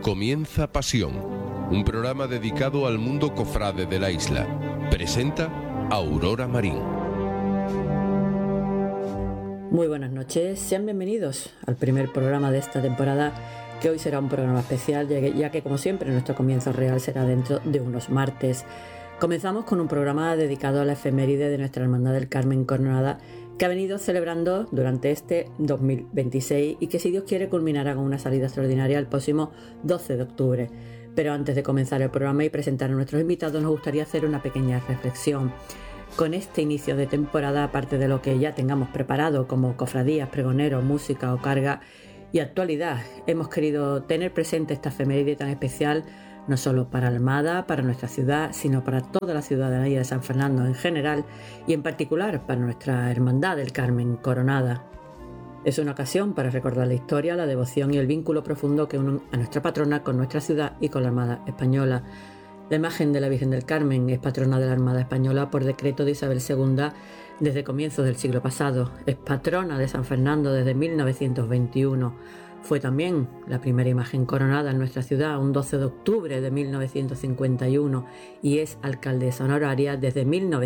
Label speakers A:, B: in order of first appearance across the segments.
A: Comienza Pasión, un programa dedicado al mundo cofrade de la isla. Presenta Aurora Marín.
B: Muy buenas noches, sean bienvenidos al primer programa de esta temporada, que hoy será un programa especial, ya que como siempre nuestro comienzo real será dentro de unos martes. Comenzamos con un programa dedicado a la efeméride de nuestra Hermandad del Carmen Coronada, que ha venido celebrando durante este 2026 y que, si Dios quiere, culminará con una salida extraordinaria el próximo 12 de octubre. Pero antes de comenzar el programa y presentar a nuestros invitados, nos gustaría hacer una pequeña reflexión. Con este inicio de temporada, aparte de lo que ya tengamos preparado como cofradías, pregoneros, música o carga y actualidad, hemos querido tener presente esta efeméride tan especial, no solo para Almada, para nuestra ciudad, sino para toda la ciudadanía de San Fernando en general y en particular para nuestra Hermandad del Carmen Coronada. Es una ocasión para recordar la historia, la devoción y el vínculo profundo que unen a nuestra patrona con nuestra ciudad y con la Armada Española. La imagen de la Virgen del Carmen es patrona de la Armada Española por decreto de Isabel II desde comienzos del siglo pasado. Es patrona de San Fernando desde 1921. Fue también la primera imagen coronada en nuestra ciudad un 12 de octubre de 1951 y es alcaldesa honoraria desde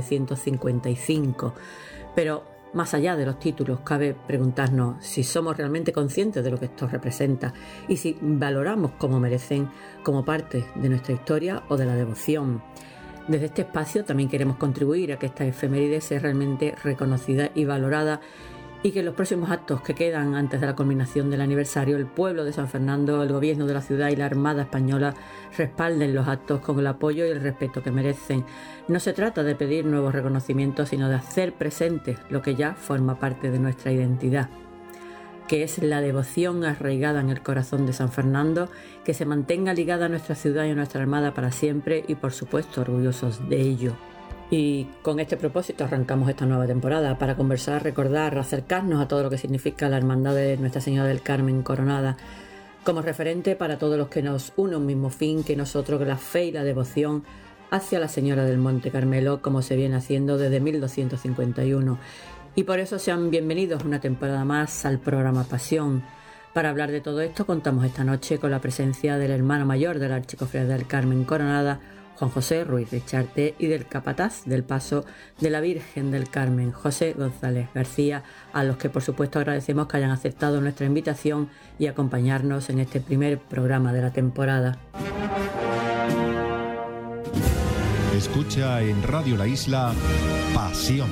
B: 1955. Pero más allá de los títulos, cabe preguntarnos si somos realmente conscientes de lo que esto representa y si valoramos como merecen como parte de nuestra historia o de la devoción. Desde este espacio también queremos contribuir a que esta efeméride sea realmente reconocida y valorada, y que en los próximos actos que quedan antes de la culminación del aniversario, el pueblo de San Fernando, el gobierno de la ciudad y la Armada Española respalden los actos con el apoyo y el respeto que merecen. No se trata de pedir nuevos reconocimientos, sino de hacer presente lo que ya forma parte de nuestra identidad, que es la devoción arraigada en el corazón de San Fernando, que se mantenga ligada a nuestra ciudad y a nuestra Armada para siempre y, por supuesto, orgullosos de ello. Y con este propósito arrancamos esta nueva temporada para conversar, recordar, acercarnos a todo lo que significa la Hermandad de Nuestra Señora del Carmen Coronada como referente para todos los que nos une un mismo fin que nosotros, la fe y la devoción hacia la Señora del Monte Carmelo, como se viene haciendo desde 1251. Y por eso sean bienvenidos una temporada más al programa Pasión. Para hablar de todo esto contamos esta noche con la presencia del hermano mayor de la Archicofradía del Carmen Coronada, Juan José Ruiz Richarte, y del capataz del paso de la Virgen del Carmen, José González García, a los que por supuesto agradecemos que hayan aceptado nuestra invitación y acompañarnos en este primer programa de la temporada.
C: Escucha en Radio La Isla Pasión.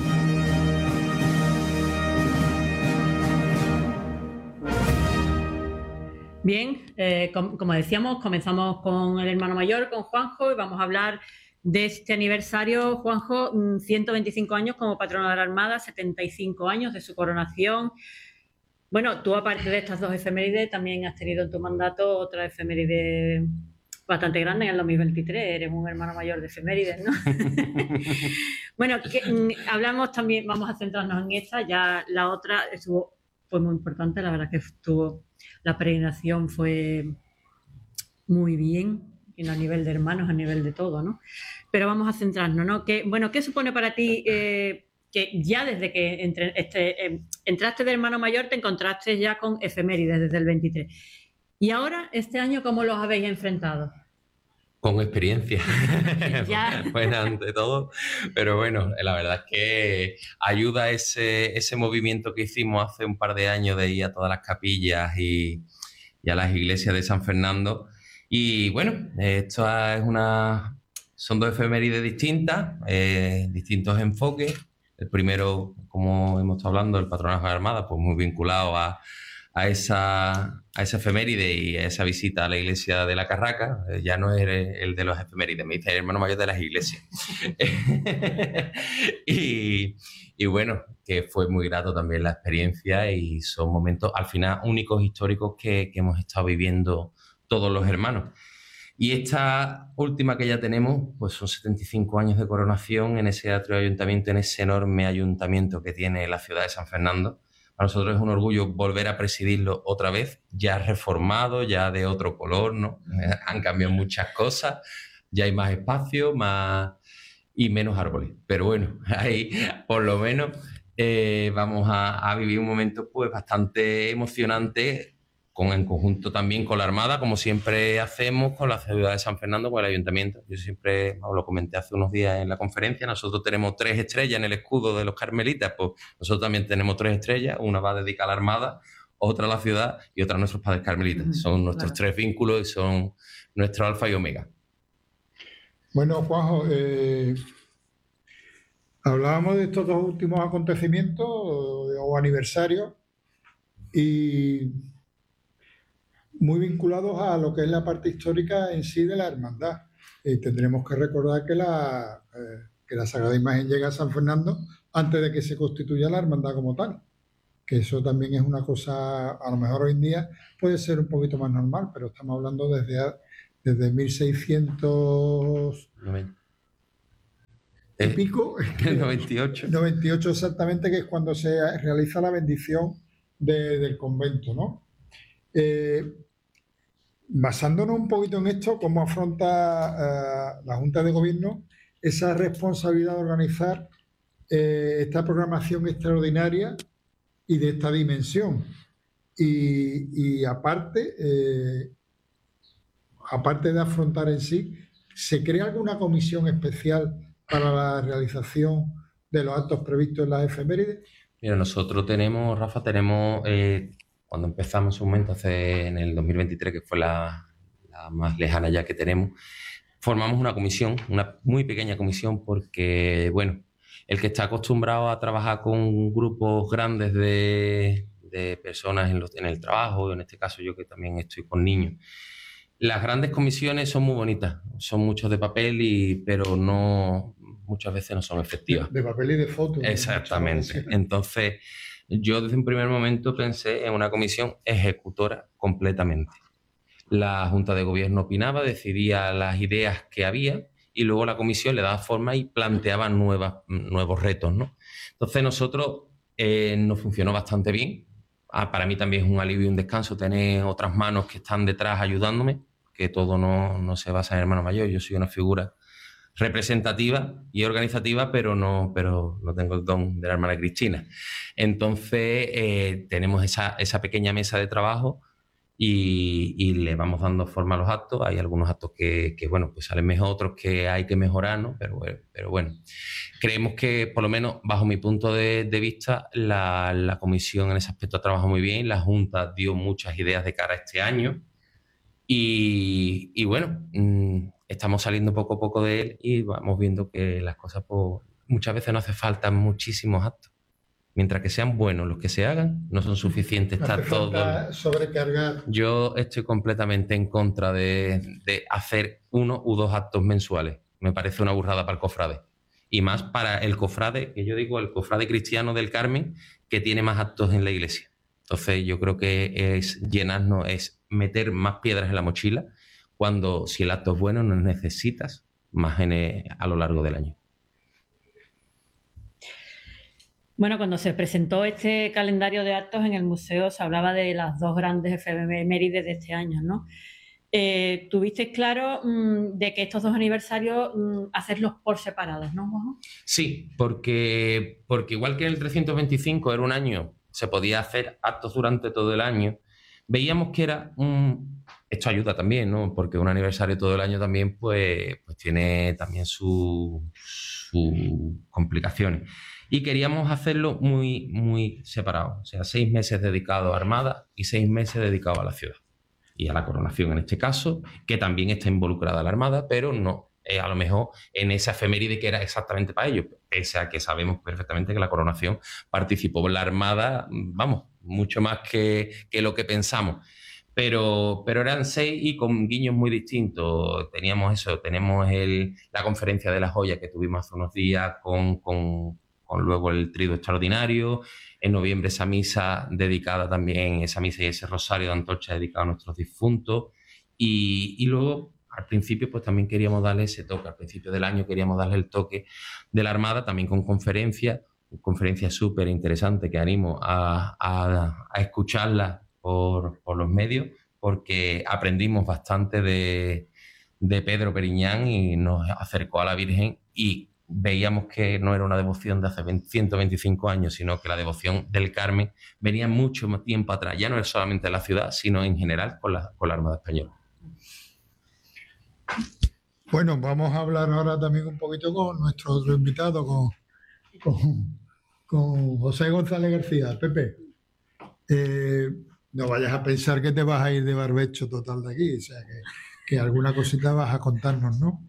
B: Bien, como decíamos, comenzamos con el hermano mayor, con Juanjo, y vamos a hablar de este aniversario. Juanjo, 125 años como patrono de la Armada, 75 años de su coronación. Bueno, tú, aparte de estas dos efemérides, también has tenido en tu mandato otra efeméride bastante grande en el 2023. Eres un hermano mayor de efemérides, ¿no? Bueno, hablamos también, vamos a centrarnos en esta. Ya la otra fue muy importante, la verdad que la peregrinación fue muy bien, a nivel de hermanos, a nivel de todo, ¿no? Pero vamos a centrarnos, ¿no? ¿Qué supone para ti que ya desde que entraste de hermano mayor te encontraste ya con efemérides desde el 23? Y ahora, este año, ¿cómo los habéis enfrentado?
D: Con experiencia,
B: ya.
D: Bueno, ante todo, pero bueno, la verdad es que ayuda ese movimiento que hicimos hace un par de años de ir a todas las capillas y a las iglesias de San Fernando. Y bueno, son dos efemérides distintas, distintos enfoques. El primero, como hemos estado hablando, el patronato de la Armada, pues muy vinculado a esa efeméride y a esa visita a la iglesia de la Carraca. Ya no es el de los efemérides, me dice el hermano mayor de las iglesias. y bueno, que fue muy grato también la experiencia, y son momentos al final únicos, históricos, que hemos estado viviendo todos los hermanos. Y esta última que ya tenemos, pues son 75 años de coronación en ese atrio de ayuntamiento, en ese enorme ayuntamiento que tiene la ciudad de San Fernando. Para nosotros es un orgullo volver a presidirlo otra vez, ya reformado, ya de otro color, ¿no? Han cambiado muchas cosas, ya hay más espacio, y menos árboles. Pero bueno, ahí por lo menos vamos a vivir un momento pues bastante emocionante, en conjunto también con la Armada, como siempre hacemos con la ciudad de San Fernando, con el ayuntamiento. Yo siempre, lo comenté hace unos días en la conferencia, nosotros tenemos 3 estrellas en el escudo de los carmelitas, pues nosotros también tenemos 3 estrellas, una va dedicada a la Armada, otra a la ciudad y otra a nuestros padres carmelitas. Son nuestros 3 vínculos y son nuestro alfa y omega.
E: Bueno, Juanjo, hablábamos de estos 2 últimos acontecimientos o aniversarios y muy vinculados a lo que es la parte histórica en sí de la hermandad. Tendremos que recordar que la Sagrada Imagen llega a San Fernando antes de que se constituya la hermandad como tal. Que eso también es una cosa, a lo mejor hoy en día puede ser un poquito más normal, pero estamos hablando desde 1600 y pico.
D: 98.
E: 98 exactamente, que es cuando se realiza la bendición del convento, ¿no? Basándonos un poquito en esto, ¿cómo afronta la Junta de Gobierno esa responsabilidad de organizar esta programación extraordinaria y de esta dimensión? Y aparte de afrontar en sí, ¿se crea alguna comisión especial para la realización de los actos previstos en las efemérides?
D: Mira, nosotros tenemos, Rafa, cuando empezamos en su momento, en el 2023, que fue la más lejana ya que tenemos, formamos una comisión, una muy pequeña comisión, porque, bueno, el que está acostumbrado a trabajar con grupos grandes de personas en el trabajo, en este caso yo que también estoy con niños, las grandes comisiones son muy bonitas, son muchos de papel, pero no, muchas veces no son efectivas.
E: De papel y de fotos.
D: Exactamente. Entonces, yo desde un primer momento pensé en una comisión ejecutora completamente. La Junta de Gobierno opinaba, decidía las ideas que había y luego la comisión le daba forma y planteaba nuevos retos, ¿no? Entonces nosotros nos funcionó bastante bien. Para mí también es un alivio y un descanso tener otras manos que están detrás ayudándome, que todo no se basa en hermano mayor. Yo soy una figura representativa y organizativa, pero no tengo el don de la hermana Cristina. Entonces tenemos esa pequeña mesa de trabajo y le vamos dando forma a los actos. Hay algunos actos que bueno, pues salen mejor, otros que hay que mejorar, ¿no? Pero bueno, creemos que, por lo menos bajo mi punto de vista, la comisión en ese aspecto ha trabajado muy bien. La Junta dio muchas ideas de cara a este año y bueno, estamos saliendo poco a poco de él y vamos viendo que las cosas, pues, muchas veces no hace falta muchísimos actos. Mientras que sean buenos los que se hagan, no son suficientes. Está todo
E: sobrecargar.
D: Yo estoy completamente en contra de hacer 1 u 2 actos mensuales. Me parece una burrada para el cofrade. Y más para el cofrade, que yo digo, el cofrade cristiano del Carmen, que tiene más actos en la iglesia. Entonces yo creo que es meter más piedras en la mochila, cuando si el acto es bueno no necesitas más a lo largo del año.
B: Bueno, cuando se presentó este calendario de actos en el museo se hablaba de las 2 grandes efemérides de este año, ¿no? ¿Tuvisteis claro de que estos 2 aniversarios hacerlos por separados, ¿no, Juanjo?
D: Sí, porque igual que en el 325 era un año, se podía hacer actos durante todo el año, veíamos que era esto ayuda también, ¿no? Porque un aniversario todo el año también pues tiene también sus complicaciones. Y queríamos hacerlo muy, muy separado. O sea, 6 meses dedicados a Armada y 6 meses dedicados a la ciudad. Y a la coronación en este caso, que también está involucrada la Armada, pero no a lo mejor en esa efeméride que era exactamente para ello. Pese a que sabemos perfectamente que la coronación participó en la Armada, vamos, mucho más que lo que pensamos. Pero eran 6 y con guiños muy distintos. Tenemos la conferencia de la joya que tuvimos hace unos días con luego el trido extraordinario. En noviembre esa misa dedicada también, esa misa y ese rosario de antorcha dedicado a nuestros difuntos. Y luego, al principio, pues también queríamos darle ese toque. Al principio del año queríamos darle el toque de la Armada, también con conferencias súper interesantes que animo a escucharlas por los medios, porque aprendimos bastante de Pedro Periñán y nos acercó a la Virgen y veíamos que no era una devoción de hace 125 años, sino que la devoción del Carmen venía mucho más tiempo atrás, ya no es solamente en la ciudad, sino en general con la Armada Española.
E: Bueno, vamos a hablar ahora también un poquito con nuestro otro invitado, con José González García. Pepe, no vayas a pensar que te vas a ir de barbecho total de aquí, o sea, que alguna cosita vas a contarnos, ¿no?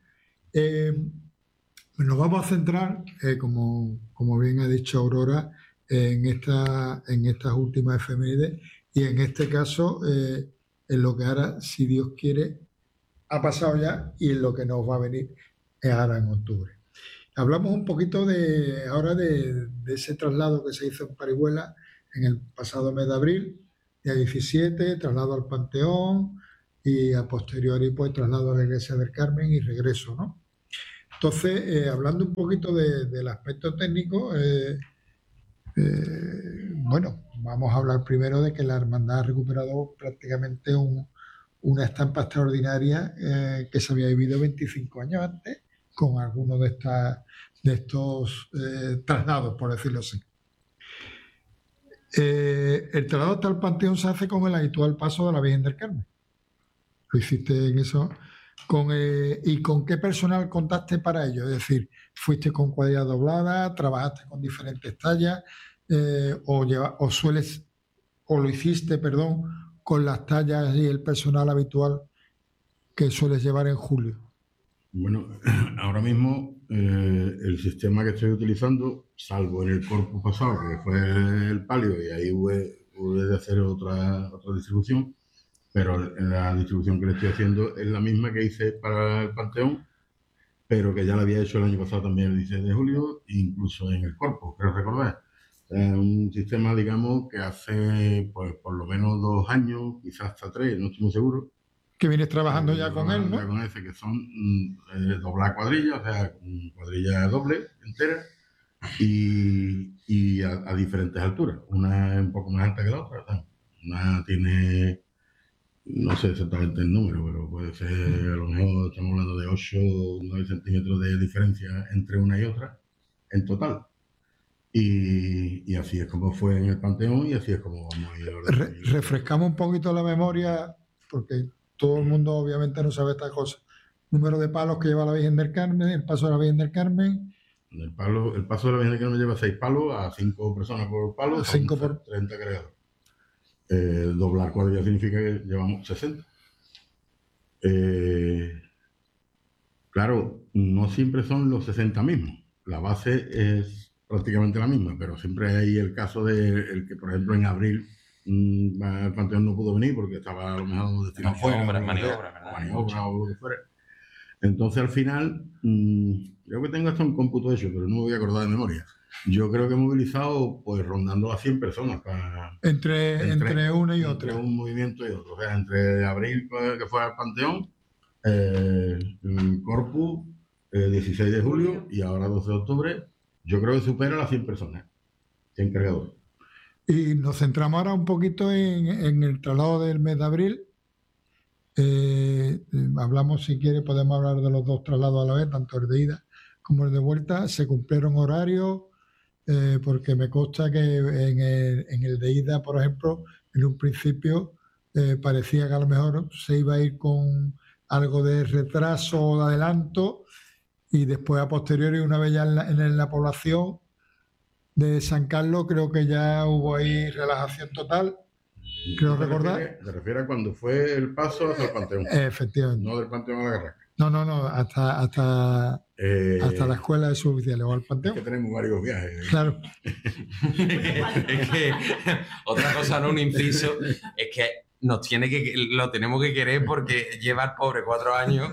E: Nos vamos a centrar, como bien ha dicho Aurora, en estas últimas efemérides y en este caso en lo que ahora, si Dios quiere, ha pasado ya y en lo que nos va a venir ahora en octubre. Hablamos un poquito ahora de ese traslado que se hizo en Parihuela en el pasado mes de abril, día 17, traslado al Panteón y a posteriori pues traslado a la Iglesia del Carmen y regreso, ¿no? Entonces, hablando un poquito del aspecto técnico, bueno, vamos a hablar primero de que la hermandad ha recuperado prácticamente una estampa extraordinaria que se había vivido 25 años antes, con algunos de estos traslados, por decirlo así. El traslado hasta el Panteón se hace con el habitual paso de la Virgen del Carmen. Lo hiciste en eso. ¿Y con qué personal contaste para ello? Es decir, ¿fuiste con cuadrilla doblada? ¿Trabajaste con diferentes tallas? ¿O lo hiciste, perdón, con las tallas y el personal habitual que sueles llevar en julio?
F: Bueno, ahora mismo el sistema que estoy utilizando, salvo en el corpus pasado, que fue el palio, y ahí hubo de hacer otra distribución, pero la distribución que le estoy haciendo es la misma que hice para el Panteón, pero que ya la había hecho el año pasado también, el 16 de julio, incluso en el corpus, creo recordar. Un sistema, digamos, que hace pues por lo menos 2 años, quizás hasta 3, no estoy muy seguro.
E: Que vienes trabajando ya con él, ¿no?
F: Ya con ese, que son doblar cuadrillas, o sea, cuadrilla doble, entera, y a diferentes alturas. Una es un poco más alta que la otra, ¿sabes? Una tiene, no sé exactamente el número, pero puede ser, a lo mejor estamos hablando de 8 o 9 centímetros de diferencia entre una y otra, en total. Y así es como fue en el Panteón y así es como vamos a ir ahora.
E: Refrescamos un poquito la memoria, porque todo el mundo obviamente no sabe esta cosa. Número de palos que lleva la Virgen del Carmen, el paso de la Virgen del Carmen.
F: El paso de la Virgen del Carmen lleva 6 palos a 5 personas por palo,
E: 5 por
F: 30 cargadores. Doblar cuadrilla significa que llevamos 60. Claro, no siempre son los 60 mismos. La base es prácticamente la misma, pero siempre hay el caso de el que, por ejemplo, en abril el Panteón no pudo venir porque estaba a lo mejor destinado
D: a
F: maniobra o lo que fuera. Entonces, al final, creo que tengo hasta un cómputo hecho, pero no me voy a acordar de memoria. Yo creo que he movilizado, pues, rondando a 100 personas
E: entre una y otra.
F: Entre un movimiento y otro. O sea, entre abril, que fue al Panteón, el Corpus, 16 de julio y ahora 12 de octubre, yo creo que supera las 100 personas, 100 cargadores.
E: Y nos centramos ahora un poquito en el traslado del mes de abril. Hablamos, si quiere, podemos hablar de los 2 traslados a la vez, tanto el de ida como el de vuelta. Se cumplieron horarios, porque me consta que en el de ida, por ejemplo, en un principio parecía que a lo mejor se iba a ir con algo de retraso o de adelanto, y después a posteriori, una vez ya en la población de San Carlos, creo que ya hubo ahí relajación total. Creo recordar.
F: ¿Te refieres a cuando fue el paso hacia el Panteón?
E: Efectivamente.
F: No del Panteón a la Garraca.
E: No, hasta la escuela de suboficiales o al Panteón.
F: Es que tenemos varios viajes.
E: Claro.
D: Es que otra cosa, no un inciso, es que lo tenemos que querer porque lleva al pobre 4 años.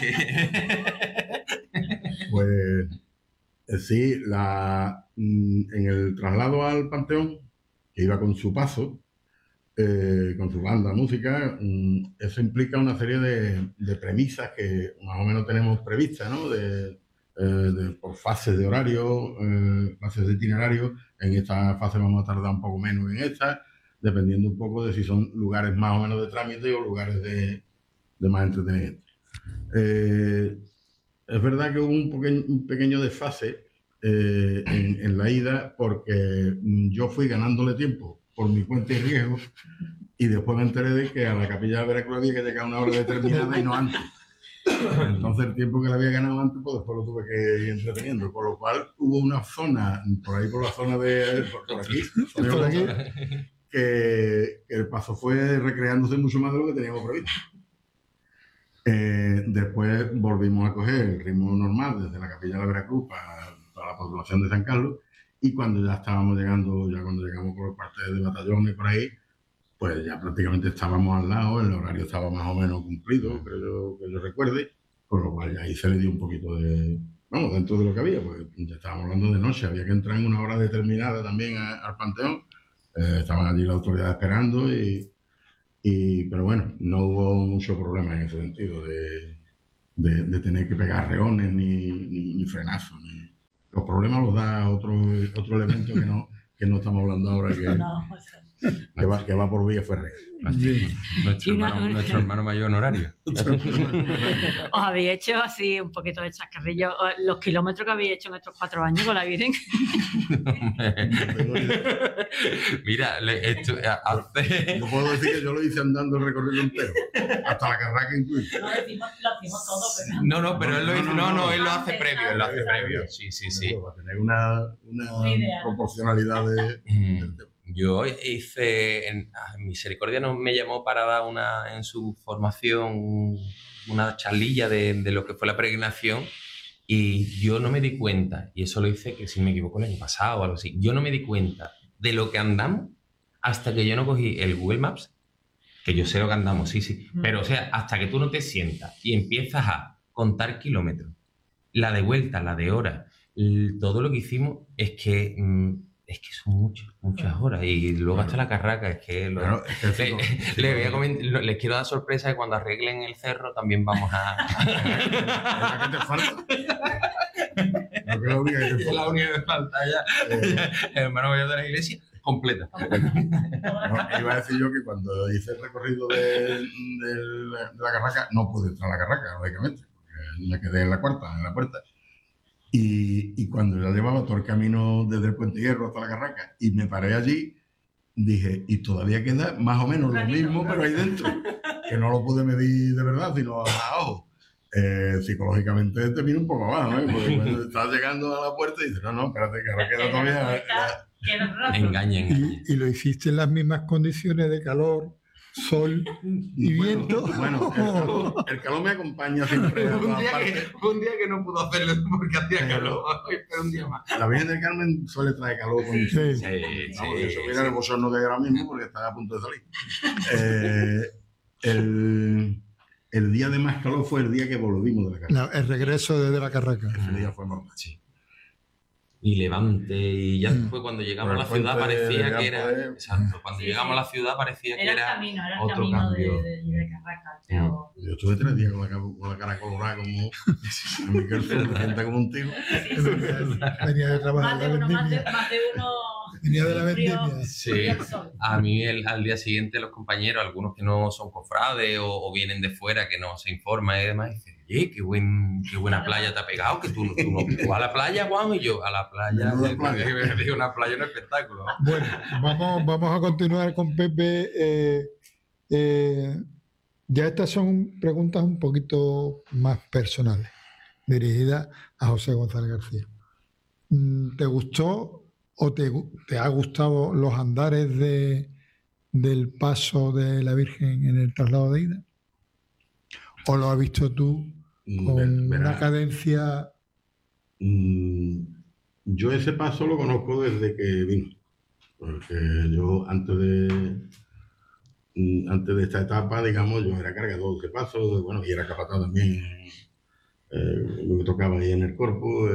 F: Pues sí, en el traslado al Panteón, que iba con su paso, con su banda, música, eso implica una serie de premisas que más o menos tenemos previstas, ¿no? Por fases de horario, fases de itinerario. En esta fase vamos a tardar un poco menos en esta, dependiendo un poco de si son lugares más o menos de trámite o lugares de más entretenimiento. es verdad que hubo un pequeño desfase en la ida, porque yo fui ganándole tiempo por mi cuenta y riesgo, y después me enteré de que a la Capilla de Veracruz había que llegar a una hora determinada y no antes. Entonces el tiempo que le había ganado antes, pues después lo tuve que ir entreteniendo, con lo cual hubo una zona, por ahí por la zona de por aquí, que el paso fue recreándose mucho más de lo que teníamos previsto. Después volvimos a coger el ritmo normal desde la Capilla de Veracruz para la población de San Carlos, y cuando ya estábamos llegando, ya cuando llegamos por parte de batallón y por ahí, pues ya prácticamente estábamos al lado, el horario estaba más o menos cumplido, creo que yo recuerde, con lo cual ya ahí se le dio un poquito de... Vamos, dentro de lo que había, pues ya estábamos hablando de noche, había que entrar en una hora determinada también al Panteón, estaban allí las autoridades esperando, pero bueno, no hubo mucho problema en ese sentido de tener que pegar reones ni frenazos. Los problemas los da otro elemento que no estamos hablando ahora, que va por vía férrea.
D: Sí. Nuestro hermano mayor honorario.
G: ¿Os habéis hecho así un poquito de chascarrillo los kilómetros que habéis hecho en estos 4 años con la Virgen?
D: Mira, hace...
F: No puedo decir que yo lo hice andando el recorrido entero, hasta la Carraca incluso.
G: Lo hacemos todo, pero...
D: No, pero él lo hizo, él lo hace previo, él lo hace previo. Sí.
F: Va a tener una proporcionalidad del tema.
D: Yo hice, en Misericordia me llamó para dar en su formación una charlilla de lo que fue la peregrinación, y yo no me di cuenta, y eso lo hice, que si me equivoco, el año pasado o algo así, yo no me di cuenta de lo que andamos hasta que yo no cogí el Google Maps, que yo sé lo que andamos, sí, pero o sea, hasta que tú no te sientas y empiezas a contar kilómetros, la de vuelta, la de horas, todo lo que hicimos, es que son muchas horas, y luego hasta la Carraca, es que les quiero dar sorpresa que cuando arreglen el cerro también vamos a...
F: ¿Qué te falta? No creo que
D: es la única que falta ya. El hermano mayor de la iglesia completa.
F: No, iba a decir yo que cuando hice el recorrido de la Carraca, no pude entrar a la Carraca, lógicamente, porque me quedé en la puerta. Y cuando ya llevaba todo el camino desde el Puente Hierro hasta la Carraca y me paré allí, dije, y todavía queda más o menos lo mismo, pero ahí dentro, que no lo pude medir de verdad, sino a ojo. Psicológicamente te viene un poco abajo, ¿no? Porque cuando estás llegando a la puerta y dices, no, espérate, que ahora queda todavía...
D: Engaña.
E: ¿Y lo hiciste en las mismas condiciones de calor, sol y viento?
F: Bueno, el calor me acompaña siempre.
D: Un día que no pudo hacerlo porque hacía calor, pero un día más.
F: La Virgen del Carmen suele traer calor.
E: Sí.
F: Eso mira el bochorno que hay ahora mismo porque está a punto de salir. El día de más calor fue el día que volvimos de la Carraca.
E: El regreso desde la Carraca.
F: Ese día fue mortal.
D: Sí. Y Levante, y ya después cuando llegamos a la ciudad parecía que era... Exacto, cuando llegamos a la ciudad parecía que era otro cambio.
G: De Carraca.
F: Yo estuve 3 días con la cara colorada como Miquel Sol, me sienta como un tío.
E: Venía de trabajar.
G: Más de uno...
E: Venía de la vendimia.
D: Sí. A mí al día siguiente los compañeros, algunos que no son cofrades o vienen de fuera, que no se informan y demás, dicen, oye, qué buena playa te ha pegado, que tú a la playa, Juan, y yo a la playa. Una playa, un espectáculo.
E: Bueno, vamos a continuar con Pepe. Ya estas son preguntas un poquito más personales, dirigidas a José González García. ¿Te gustó o te ha gustado los andares del paso de la Virgen en el traslado de ida? ¿O lo has visto tú con una cadencia?
F: Yo ese paso lo conozco desde que vino, porque yo antes de esta etapa, digamos, yo era cargador de ese paso, bueno, y era capataz también, lo que tocaba ahí en el cuerpo.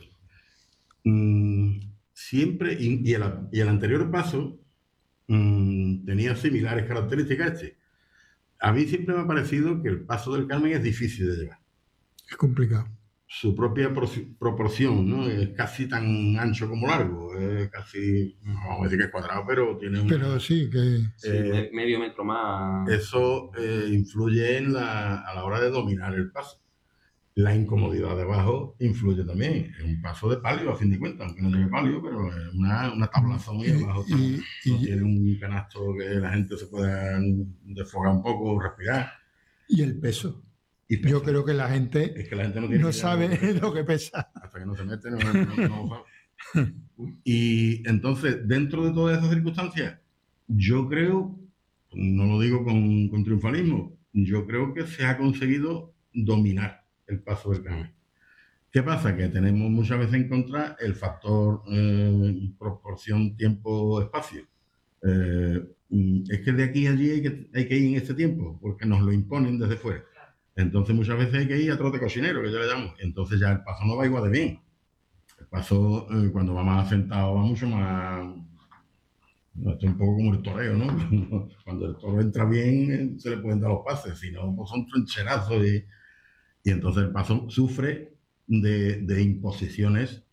F: Siempre, y el anterior paso tenía similares características a este. A mí siempre me ha parecido que el paso del Carmen es difícil de llevar.
E: Es complicado.
F: Su propia proporción, ¿no? Es casi tan ancho como largo. Es casi, no vamos a decir que es cuadrado, pero tiene un...
E: Pero sí, que...
D: medio metro más.
F: Eso influye a la hora de dominar el paso. La incomodidad de abajo influye también. Es un paso de palio, a fin de cuentas, aunque no tiene palio, pero es una tablazón y abajo no tiene un canasto que la gente se pueda desfogar un poco, respirar.
E: Y el peso. Yo creo que la gente, no sabe lo que pesa.
F: Hasta que no se mete, no lo sabe. Y entonces, dentro de todas esas circunstancias, yo creo, no lo digo con triunfalismo, yo creo que se ha conseguido dominar el paso del cambio. ¿Qué pasa? Que tenemos muchas veces en contra el factor proporción tiempo-espacio. Es que de aquí a allí hay que ir en este tiempo, porque nos lo imponen desde fuera. Entonces muchas veces hay que ir a trote cocinero, que yo le llamo. Entonces ya el paso no va igual de bien. El paso, cuando va más asentado, va mucho más... Esto es un poco como el toreo, ¿no? Cuando el toro entra bien, se le pueden dar los pases. Si no, pues son trincherazos y entonces el paso sufre de imposiciones